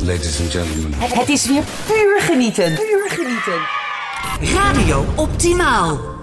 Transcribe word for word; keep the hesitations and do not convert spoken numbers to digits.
ladies and gentlemen. Het, het is weer puur genieten. Puur genieten. Radio Optimaal.